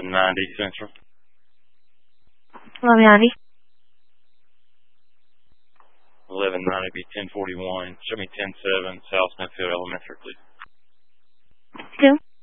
Central. 1190. 1190 be 1041. Show me 107 South Smithfield Elementary, please. 2.